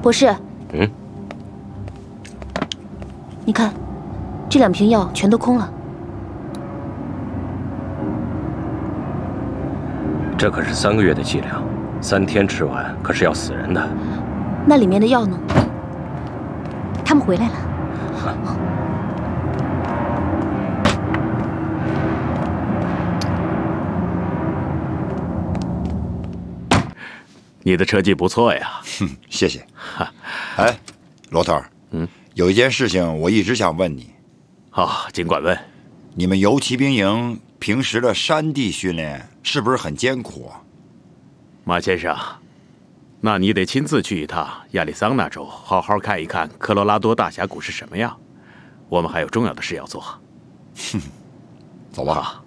博士。你看，这2瓶药全都空了。 这可是3个月的剂量，3天吃完可是要死人的。 那里面的药呢？他们回来了。 你的车技不错呀。 谢谢。哎，罗特，有一件事情我一直想问你。 好，尽管问。 你们游骑兵营平时的山地训练是不是很艰苦啊？ 马先生，那你得亲自去一趟亚利桑那州，好好看一看科罗拉多大峡谷是什么样。我们还有重要的事要做。 走吧。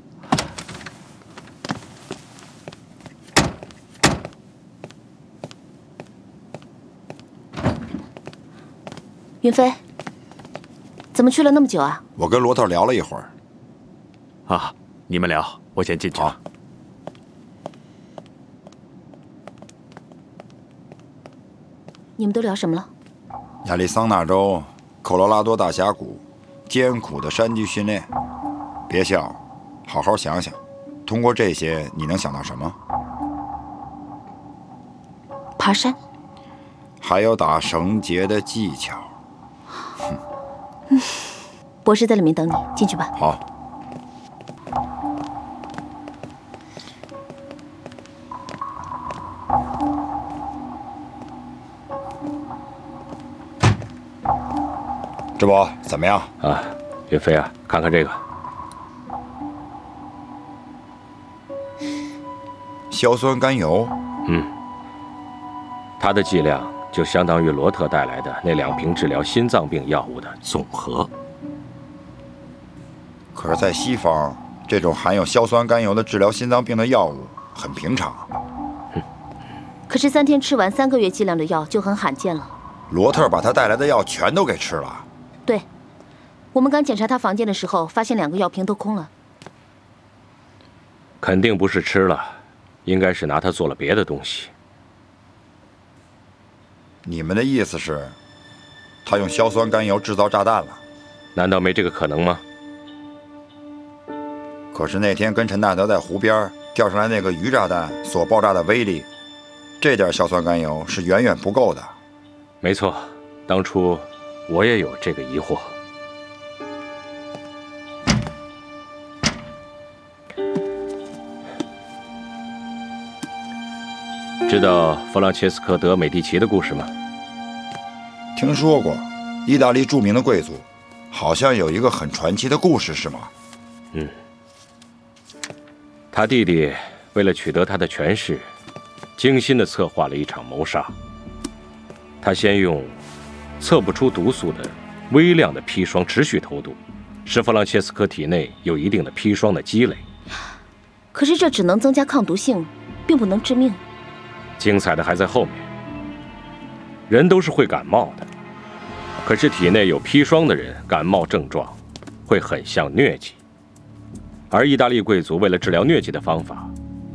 云飞，怎么去了那么久啊？ 我跟罗特聊了一会儿。 啊，你们聊，我先进去了。 你们都聊什么了？ 亚利桑那州科罗拉多大峡谷艰苦的山地训练。别笑，好好想想，通过这些你能想到什么？ 爬山， 还有打绳结的技巧。 博士在里面等你，进去吧。 好。这不怎么样啊？岳飞啊，看看这个。 硝酸甘油。 它的剂量就相当于罗特带来的那2瓶治疗心脏病药物的总和。 可是，在西方，这种含有硝酸甘油的治疗心脏病的药物很平常。 可是3天吃完3个月剂量的药就很罕见了。 罗特把他带来的药全都给吃了。 对，我们刚检查他房间的时候，发现2个药瓶都空了。 肯定不是吃了，应该是拿它做了别的东西。 你们的意思是，他用硝酸甘油制造炸弹了？ 难道没这个可能吗？ 可是那天跟陈大德在湖边掉上来那个鱼炸弹所爆炸的威力，这点硝酸甘油是远远不够的。 没错，当初我也有这个疑惑。知道弗朗切斯科·德·美第奇的故事吗？ 听说过，意大利著名的贵族，好像有一个很传奇的故事，是吗？ 他弟弟为了取得他的权势，精心地策划了一场谋杀。他先用测不出毒素的微量的砒霜持续投毒，使弗朗切斯科体内有一定的砒霜的积累。 可是这只能增加抗毒性，并不能致命。 精彩的还在后面。人都是会感冒的，可是体内有砒霜的人感冒症状会很像疟疾。而意大利贵族为了治疗疟疾的方法，